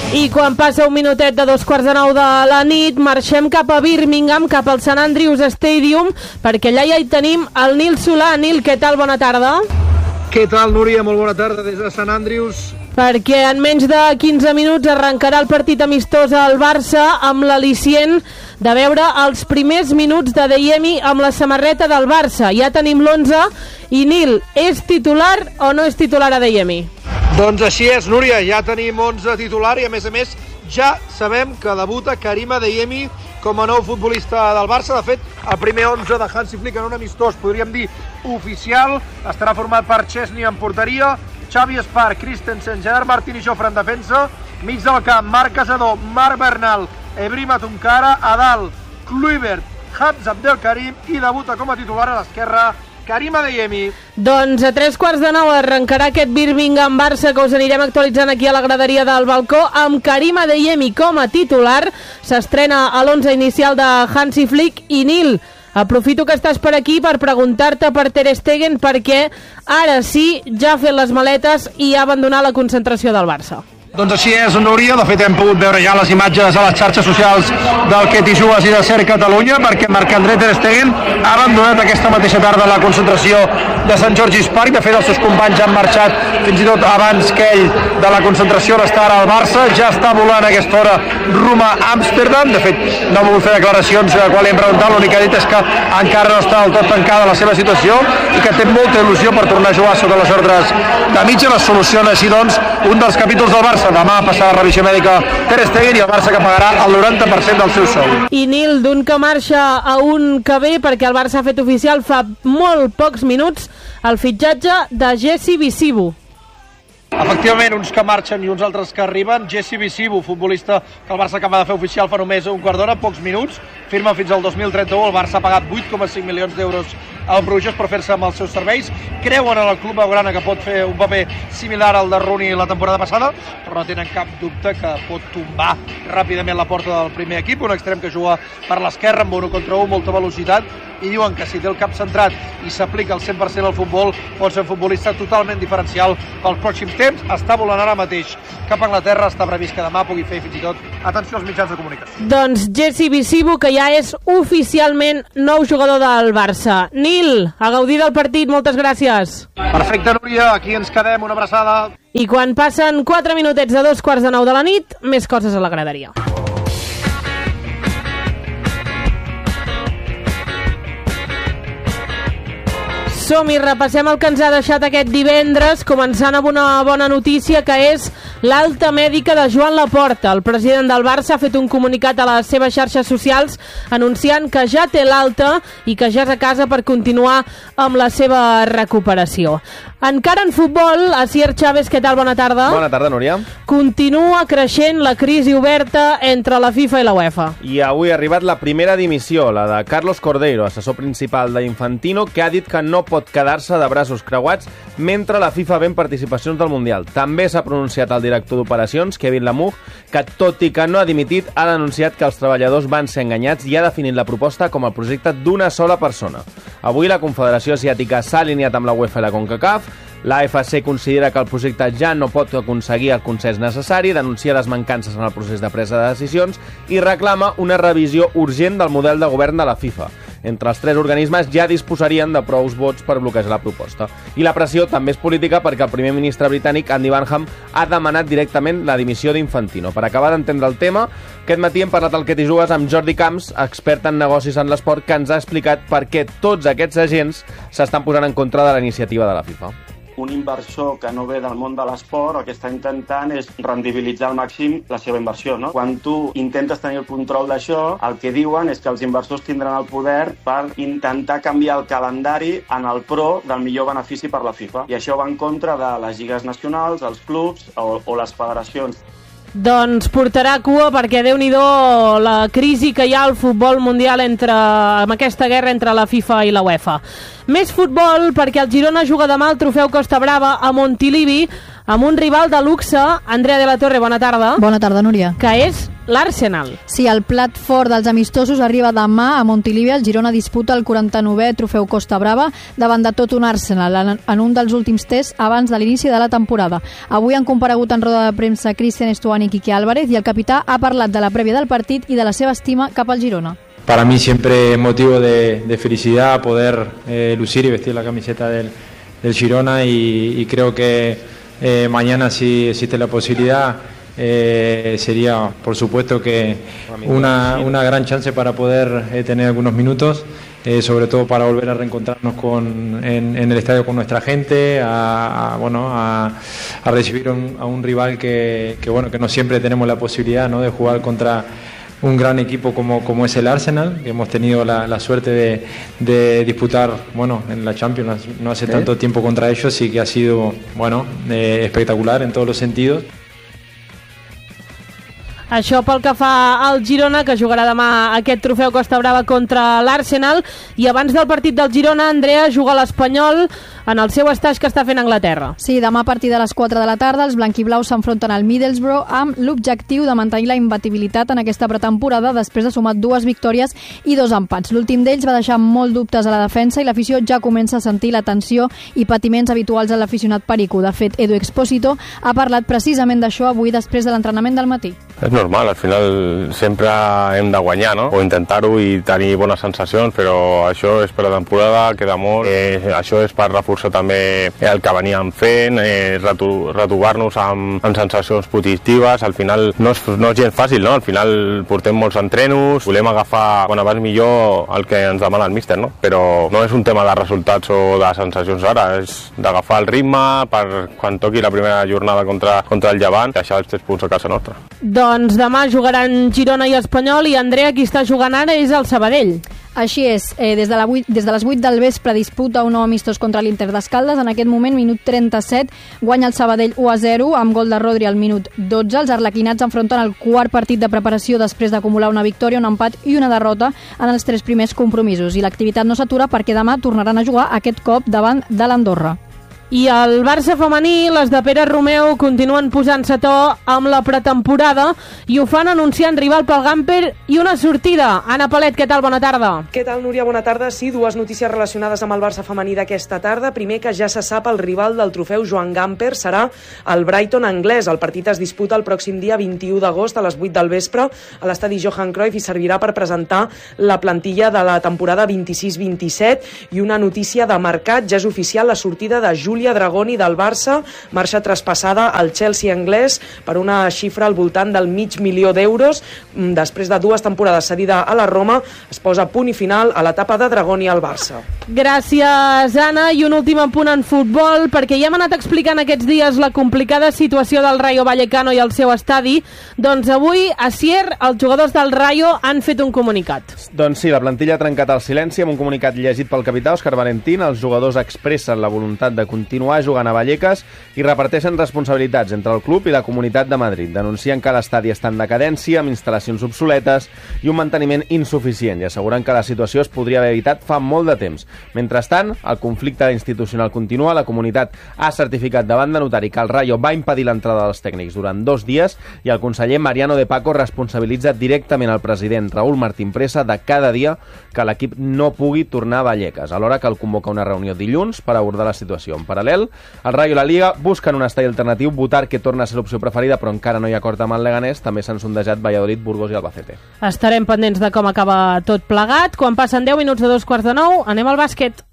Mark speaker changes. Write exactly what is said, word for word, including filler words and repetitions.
Speaker 1: I quan passa un minutet de dos quarts de nou de la nit, marxem cap a Birmingham, cap al Sant Andrews Stadium, perquè allà ja hi tenim el Nil Solà. Nil, què tal? Bona tarda.
Speaker 2: Què tal, Núria? Molt bona tarda des de Sant Andrews.
Speaker 1: Perquè en menys de quinze minuts arrencarà el partit amistós al Barça amb l'al·licient de veure els primers minuts de Adeyemi amb la samarreta del Barça. Ja tenim l'onze i Nil, és titular o no és titular Adeyemi?
Speaker 2: Doncs així és, Núria, ja tenim onze titular i a més a més ja sabem que debuta Karim Adeyemi com a nou futbolista del Barça. De fet, el primer onze de Hansi Flick en un amistós, podríem dir oficial, estarà format per Chesney en porteria, Xavi Espar, Christensen, Gerard Martín i Jofre en defensa, mig del camp, Marc Casador, Marc Bernal, Ebrima Tunkara, a dalt, Kluivert, Hamza Abdelkarim i debuta com a titular a l'esquerra Karim Adeyemi.
Speaker 1: Doncs a tres quarts de nou arrencarà aquest Birmingham-Barça que us anirem actualitzant aquí a la graderia del balcó amb Karim Adeyemi com a titular. S'estrena a l'onze inicial de Hansi Flick. I Nil, aprofito que estàs per aquí per preguntar-te per Ter Stegen, perquè ara sí, ja ha fet les maletes i ha abandonat la concentració del Barça.
Speaker 2: Doncs així és, Núria. De fet, hem pogut veure ja les imatges a les xarxes socials del Que t'hi jugues i de Ser Catalunya, perquè Marc-André Ter Stegen ha abandonat aquesta mateixa tarda la concentració de Sant George's Park. De fet, els seus companys han marxat fins i tot abans que ell de la concentració on està ara al Barça. Ja està volant a aquesta hora rumb a Amsterdam. De fet, no ha volgut fer declaracions quan li hem preguntat. L'únic que ha dit és que encara no està del tot tancada la seva situació i que té molta il·lusió per tornar a jugar sota les ordres de Mitchell. Es soluciona així, doncs, un dels capítols del Barça. Demà passarà la revisió mèdica Ter Stegen i el Barça que pagarà el noranta per cent del seu sou.
Speaker 1: I Nil, d'un que marxa a un que ve, perquè el Barça ha fet oficial fa molt pocs minuts el fitxatge de Jesse Visibu.
Speaker 2: Efectivament, uns que marxen i uns altres que arriben. Jesse Visibu, futbolista que el Barça acaba de fer oficial fa només un quart d'hora, pocs minuts, firma fins al dos mil trenta-u. El Barça ha pagat vuit coma cinc milions d'euros al Bruges per fer-se amb els seus serveis. Creuen en el club blaugrana que pot fer un paper similar al de Rooney la temporada passada, però no tenen cap dubte que pot tombar ràpidament la porta del primer equip. Un extrem que juga per l'esquerra amb un contra un, molta velocitat, i diuen que si té el cap centrat i s'aplica al cent per cent al futbol, pot ser un futbolista totalment diferencial pels pròxims temps. Està volant ara mateix cap a Anglaterra, està previst que demà pugui fer fins i tot atenció als mitjans de comunicació.
Speaker 1: Doncs Jesse Visibu, que ja és oficialment nou jugador del Barça. Nil, a gaudir del partit, moltes gràcies.
Speaker 2: Perfecte, Núria, aquí ens quedem, una abraçada.
Speaker 1: I quan passen quatre minutets de dos quarts de nou de la nit, més coses a la graderia. Som-hi, repassem el que ens ha deixat aquest divendres, començant amb una bona notícia, que és l'alta mèdica de Joan Laporta. El president del Barça ha fet un comunicat a les seves xarxes socials anunciant que ja té l'alta i que ja és a casa per continuar amb la seva recuperació. Encara en futbol, Asier Chávez, què tal? Bona tarda.
Speaker 3: Bona tarda, Núria.
Speaker 1: Continua creixent la crisi oberta entre la FIFA i la UEFA.
Speaker 3: I avui ha arribat la primera dimissió, la de Carlos Cordeiro, assessor principal d'Infantino, que ha dit que no pot quedar-se de braços creuats mentre la FIFA ven participacions del Mundial. També s'ha pronunciat el director d'operacions, Kevin Lamug, que tot i que no ha dimitit, ha denunciat que els treballadors van ser enganyats i ha definit la proposta com el projecte d'una sola persona. Avui la Confederació Asiàtica s'ha alineat amb la UEFA i la CONCACAF. L'A F C considera que el projecte ja no pot aconseguir el consens necessari, denuncia les mancances en el procés de presa de decisions i reclama una revisió urgent del model de govern de la FIFA. Entre els tres organismes ja disposarien de prous vots per bloquejar la proposta. I la pressió també és política perquè el primer ministre britànic, Andy Burnham, ha demanat directament la dimissió d'Infantino. Per acabar d'entendre el tema, aquest matí hem parlat al Que t'hi jugues amb Jordi Camps, expert en negocis en l'esport, que ens ha explicat per què tots aquests agents s'estan posant en contra de la iniciativa de la FIFA.
Speaker 4: Un inversor que no ve del món de l'esport el que està intentant és rendibilitzar al màxim la seva inversió, no? Quan tu intentes tenir el control d'això, el que diuen és que els inversors tindran el poder per intentar canviar el calendari en el pro del millor benefici per la FIFA. I això va en contra de les lligues nacionals, els clubs o, o les federacions.
Speaker 1: Doncs portarà cua perquè Déu-n'hi-do la crisi que hi ha al futbol mundial entre, amb aquesta guerra entre la FIFA i la UEFA. Més futbol perquè el Girona juga demà al trofeu Costa Brava a Montilivi amb un rival de luxe, Andrea de la Torre, bona tarda.
Speaker 5: Bona tarda, Núria.
Speaker 1: Que és l'Arsenal.
Speaker 5: Sí, el plat fort dels amistosos arriba demà a Montilivi. El Girona disputa el quaranta-novè trofeu Costa Brava davant de tot un Arsenal en, en un dels últims tests abans de l'inici de la temporada. Avui han comparegut en roda de premsa Cristian Estuani i Quique Álvarez i el capità ha parlat de la prèvia del partit i de la seva estima cap al Girona.
Speaker 6: Para mí siempre es motivo de, de felicidad poder eh, lucir y vestir la camiseta del, del Girona y, y creo que eh, mañana si existe la posibilidad Eh, sería por supuesto que una, una gran chance para poder eh, tener algunos minutos, eh, sobre todo para volver a reencontrarnos con, en, en el estadio con nuestra gente, a, a, bueno, a, a recibir un, a un rival que, que, bueno, que no siempre tenemos la posibilidad, ¿no?, de jugar contra un gran equipo como, como es el Arsenal, que hemos tenido la, la suerte de, de disputar, bueno, en la Champions no hace tanto tiempo contra ellos y que ha sido, bueno, eh, espectacular en todos los sentidos.
Speaker 1: Això pel que fa al Girona, que jugarà demà aquest trofeu Costa Brava contra l'Arsenal. I abans del partit del Girona, Andrea, juga l'Espanyol en el seu estatge que està fent Anglaterra.
Speaker 5: Sí, demà a partir de les quatre de la tarda els blanquiblaus s'enfronten al Middlesbrough amb l'objectiu de mantenir la imbatibilitat en aquesta pretemporada després de sumar dues victòries i dos empats. L'últim d'ells va deixar molt dubtes a la defensa i l'afició ja comença a sentir la tensió i patiments habituals a l'aficionat perico. De fet, Edu Expósito ha parlat precisament d'això avui després de l'entrenament del matí.
Speaker 7: És normal, al final sempre hem de guanyar, no? O intentar-ho i tenir bones sensacions, però això és per la temporada, queda molt. Eh, això és per reforçar també el que veníem fent, eh, retobar-nos amb, amb sensacions positives. Al final no és, no és gens fàcil, no? Al final portem molts entrenos, volem agafar quan abans millor el que ens demana el míster, no? Però no és un tema de resultats o de sensacions ara, és d'agafar el ritme per quan toqui la primera jornada contra, contra el Llevant, deixar els tres punts a casa nostra.
Speaker 1: Doncs demà jugaran Girona i Espanyol i Andrea, qui està jugant ara és el Sabadell.
Speaker 5: Així és, eh, des, de la vuit, des de les vuit del vespre disputa un nou amistós contra l'Inter d'Escaldes. En aquest moment, minut trenta-set, guanya el Sabadell u a zero amb gol de Rodri al minut dotze. Els arlequinats enfronten el quart partit de preparació després d'acumular una victòria, un empat i una derrota en els tres primers compromisos. I l'activitat no s'atura perquè demà tornaran a jugar aquest cop davant de l'Andorra.
Speaker 1: I el Barça femení, les de Pere Romeu, continuen posant-se to amb la pretemporada i ho fan anunciant rival pel Gamper i una sortida. Anna Palet, què tal? Bona tarda.
Speaker 8: Què tal, Núria? Bona tarda. Sí, dues notícies relacionades amb el Barça femení d'aquesta tarda. Primer, que ja se sap el rival del trofeu Joan Gamper serà el Brighton anglès. El partit es disputa el pròxim dia vint-i-u d'agost a les vuit del vespre a l'estadi Johan Cruyff i servirà per presentar la plantilla de la temporada vint-i-sis vint-i-set. I una notícia de mercat, ja és oficial la sortida de Júlia Dragoni del Barça, marxa traspassada al Chelsea anglès per una xifra al voltant del mig milió d'euros. Després de dues temporades cedida a la Roma, es posa punt i final a l'etapa de Dragoni al Barça.
Speaker 1: Gràcies, Anna. I un últim apunt en futbol, perquè ja hem anat explicant aquests dies la complicada situació del Rayo Vallecano i el seu estadi. Doncs avui, a Sier, els jugadors del Rayo han fet un comunicat.
Speaker 3: Doncs sí, la plantilla ha trencat el silenci amb un comunicat llegit pel capità Òscar Valentín. Els jugadors expressen la voluntat de continuar jugant a Vallecas i reparteixen responsabilitats entre el club i la Comunitat de Madrid. Denuncien que l'estadi està en decadència, amb instal·lacions obsoletes i un manteniment insuficient, i asseguren que la situació es podria haver evitat fa molt de temps. Mentrestant, el conflicte institucional continua. La comunitat ha certificat davant de notari que el Rayo va impedir l'entrada dels tècnics durant dos dies i el conseller Mariano de Paco responsabilitza directament el president Raúl Martín Presa de cada dia que l'equip no pugui tornar a Vallecas, alhora que el convoca una reunió dilluns per abordar la situació. En paral·lel, el Rayo i la Liga busquen un estadi alternatiu. Votar, que torna a ser l'opció preferida, però encara no hi ha acord amb el Leganés. També s'han sondejat Valladolid, Burgos i Albacete.
Speaker 1: Estarem pendents de com acaba tot plegat. Quan passen deu minuts de dos quarts de nou, anem al bàsquet.